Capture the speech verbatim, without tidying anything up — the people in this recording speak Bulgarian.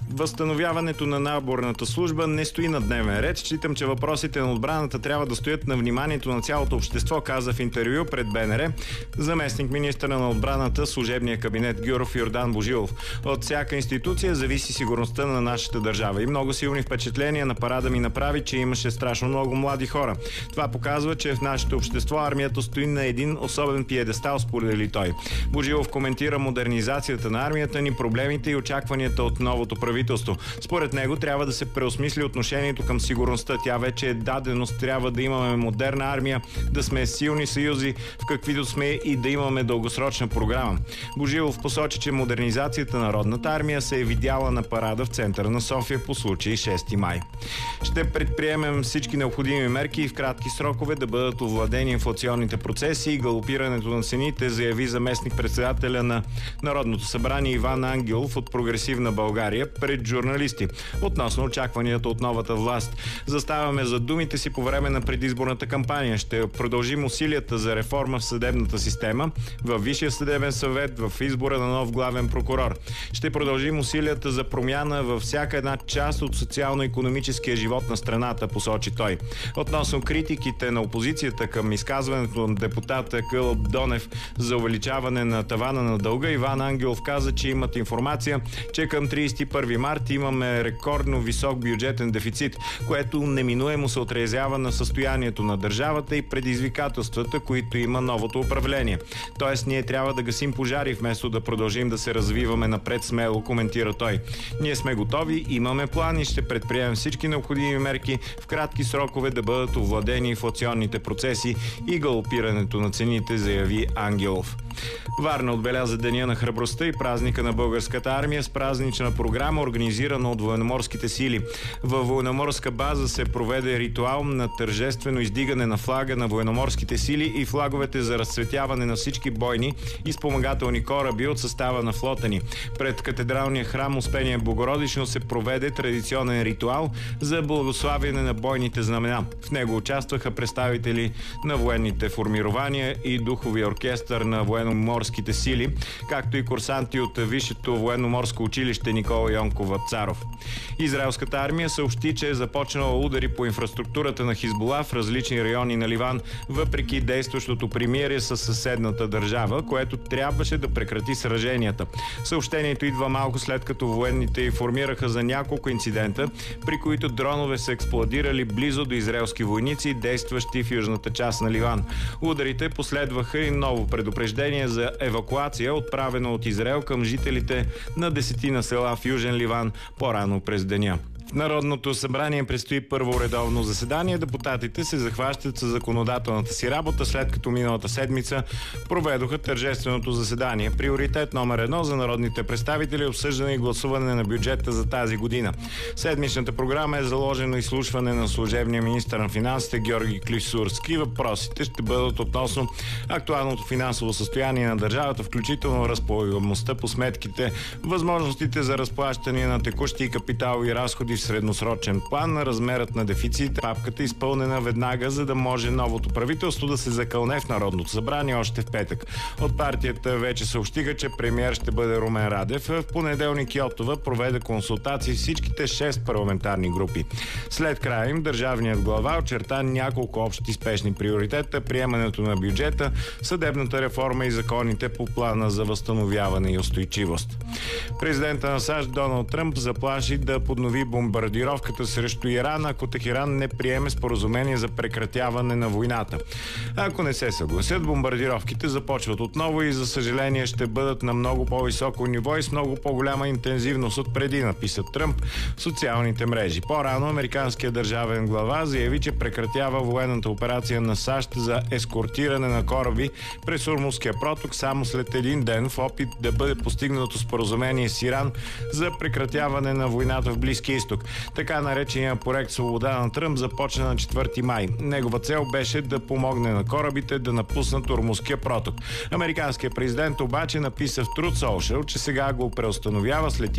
Възстановяването на наборната служба не стои на дневен ред. Считам, че въпросите на отбраната трябва да стоят на вниманието на цялото общество, каза в интервю пред БНР заместник министъра на отбраната, служебния кабинет Гюров Йордан Божилов. От всяка институция зависи сигурността на нашата държава. И много силни впечатления на парада ми направи, че имаше страшно много млади хора. Това показва, че в нашето общество армията стои на един особен пиедестал, сподели той. Божилов коментира модернизацията на армията ни, проблемите и очакванията от новото правителство. Според него трябва да се преосмисли отношението към сигурността. Тя вече е даденост. Трябва да имаме модерна армия, да сме силни съюзи, в каквито сме, и да имаме дългосрочна програма. Божилов посочи, че модернизацията на народната армия се е видяла на парада в центъра на София по случай шести май. Ще предприемем всички необходими мерки и в кратки срокове да бъдат овладени инфлационните процеси и галопирането на цените, заяви заместник-председателя на Народното събрание Иван Ангелов от Прогресивна България пред журналисти относно очакванията от новата власт. Заставаме за думите си по време на предизборната кампания. Ще продължим усилията за реформа в съдебната система, във Висшия съдебен съвет, в избора на нов главен прокурор. Ще продължим усилията за промяна във всяка една част от социално-икономическия живот на страната, посочи той. Относно критиките на опозицията към изказването на депутата Кълъб Донев за увеличаване на тавана на дълга, Иван Ангелов каза, че имат информация, че към тридесет и първи март имаме рекордно висок бюджетен дефицит, което неминуемо се отразява на състоянието на държавата и предизвикателствата, които има новото управление. Тоест, ние трябва да гасим пожари, вместо да продължим да се развиваме напред смело, коментира той. Ние сме готови, имаме план и ще предприемем всички необходими мерки в кратки срокове да бъдат овладени инфлационните процеси и галопирането на цените, заяви Ангелов. Варна отбеляза Деня на храбростта и празника на българската армия с празнична програма, организирана от военноморските сили. Във военноморска база се проведе ритуал на тържествено издигане на флага на военноморските сили и флаговете за разцветяване на всички бойни и спомагателни кораби от състава на флота ни. Пред катедралния храм Успение Богородично се проведе традиционен ритуал за благославяне на бойните знамена. В него участваха представители на военните формирования и духови оркестър на военноморските сили, както и курсанти от Висшето военноморско училище Никола Йонков Вапцаров. Израелската армия съобщи, че е започнала удари по инфраструктурата на Хизбула в различни райони на Ливан, въпреки действащото примирие с съседната държава, което трябваше да прекрати сраженията. Съобщението идва малко след като военните информираха за няколко инцидента, при които дронове са експлодирали близо до израелски войници, действащи в южната част на Ливан. Ударите последваха и ново предупреждение за евакуация, отправено от Израел към жителите на десетина села в Южен Ливан по-рано през деня. В Народното събрание предстои първо редовно заседание. Депутатите се захващат с законодателната си работа, след като миналата седмица проведоха тържественото заседание. Приоритет номер едно за народните представители е обсъждане и гласуване на бюджета за тази година. Седмичната програма е заложено изслушване на служебния министър на финансите Георги Клисурски. Въпросите ще бъдат относно актуалното финансово състояние на държавата, включително разполагаемостта по сметките, възможностите за разплащане на текущи и капиталови разходи в средносрочен план, размерът на дефицит, папката изпълнена веднага, за да може новото правителство да се закълне в Народното събрание още в петък. От партията вече съобщиха, че премиер ще бъде Румен Радев. В понеделник Йотова проведе консултации всичките шест парламентарни групи. След края им държавният глава очерта няколко общи спешни приоритета: приемането на бюджета, съдебната реформа и законите по плана за възстановяване и устойчивост. Президента на САЩ Доналд Тръмп заплаши да поднови бомбардировката срещу Иран, ако Техеран не приеме споразумение за прекратяване на войната. Ако не се съгласят, бомбардировките започват отново и за съжаление ще бъдат на много по-високо ниво и с много по-голяма интензивност от преди, написа Тръмп в социалните мрежи. По-рано американският държавен глава заяви, че прекратява военната операция на САЩ за ескортиране на кораби през Ормузския проток само след един ден в опит да бъде постигнато споразумение с Иран за прекратяване на войната в Близкия изток. Така наречения проект Свобода на Тръмп започна на четвърти май. Негова цел беше да помогне на корабите да напуснат Ормузския проток. Американският президент обаче написа в Truth Social, че сега го преустановява след